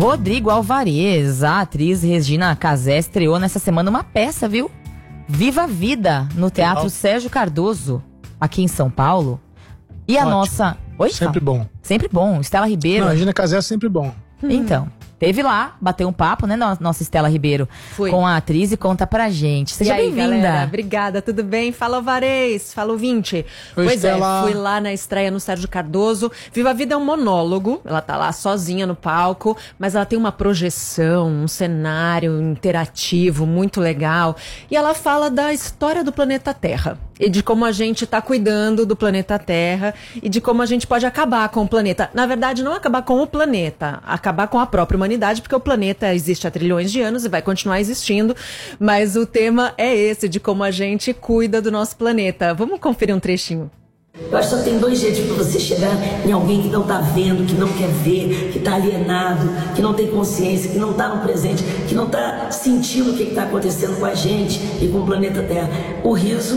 Rodrigo Alvarez, a atriz Regina Casé estreou nessa semana uma peça, viu? Viva a Vida, no Teatro Sérgio Cardoso, aqui em São Paulo. E a nossa... Oi, sempre bom. Sempre bom. Estela Ribeiro. Não, Regina Casé é sempre bom. Então, teve lá, bateu um papo, né, nossa Estela Ribeiro, com a atriz e conta pra gente. Seja bem-vinda. Obrigada, tudo bem? Fala, Alvarez, fala, ouvinte. Pois é, fui lá na estreia no Sérgio Cardoso. Viva a Vida é um monólogo, ela tá lá sozinha no palco, mas ela tem uma projeção, um cenário interativo muito legal. E ela fala da história do planeta Terra e de como a gente tá cuidando do planeta Terra e de como a gente pode acabar com o planeta. Na verdade, não acabar com o planeta, acabar com a própria humanidade, porque o planeta existe há trilhões de anos e vai continuar existindo, mas o tema é esse, de como a gente cuida do nosso planeta. Vamos conferir um trechinho. Eu acho que só tem dois jeitos para você chegar em alguém que não está vendo, que não quer ver, que está alienado, que não tem consciência, que não está no presente, que não está sentindo o que está acontecendo com a gente e com o planeta Terra. O riso,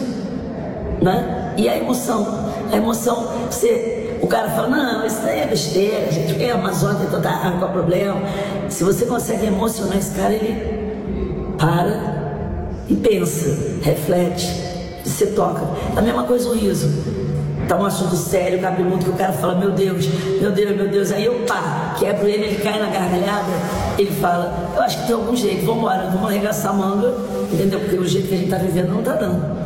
né? E a emoção. A emoção, o cara fala, não, isso daí é besteira, gente, a Amazônia tem tanta água, qual é o problema? Se você consegue emocionar esse cara, ele para e pensa, reflete, e se toca. A mesma coisa o riso. Tá um assunto sério, cabeludo, que o cara fala, meu Deus, meu Deus, meu Deus. Aí eu quebro ele cai na gargalhada, ele fala, eu acho que tem algum jeito, vambora, vamos arregaçar a manga, entendeu? Porque o jeito que a gente tá vivendo não tá dando.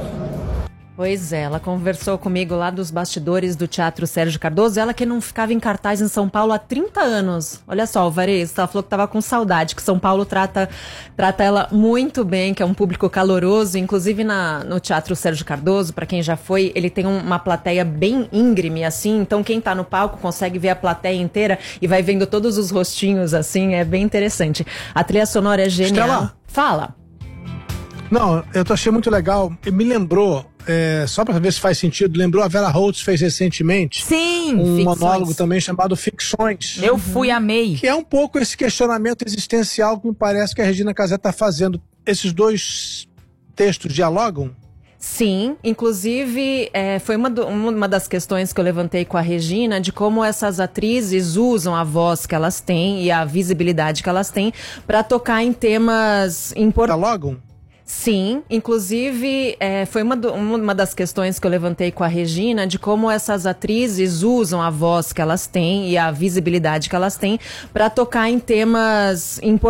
Pois é, ela conversou comigo lá dos bastidores do Teatro Sérgio Cardoso, ela que não ficava em cartaz em São Paulo há 30 anos. Olha só, Alvarez, ela falou que estava com saudade, que São Paulo trata ela muito bem, que é um público caloroso, inclusive no Teatro Sérgio Cardoso, para quem já foi, ele tem uma plateia bem íngreme, assim, então quem tá no palco consegue ver a plateia inteira e vai vendo todos os rostinhos, assim, é bem interessante. A trilha sonora é genial. Estela. Fala. Não, eu achei muito legal, me lembrou, só pra ver se faz sentido, lembrou a Vera Holtz fez recentemente. Sim, um monólogo também chamado Ficções. Eu fui, amei. Que é um pouco esse questionamento existencial que me parece que a Regina Casé tá fazendo. Esses dois textos dialogam? Sim, inclusive foi uma das questões que eu levantei com a Regina, de como essas atrizes usam a voz que elas têm e a visibilidade que elas têm para tocar em temas importantes. Dialogam? Sim, inclusive foi uma das questões que eu levantei com a Regina, de como essas atrizes usam a voz que elas têm e a visibilidade que elas têm para tocar em temas importantes.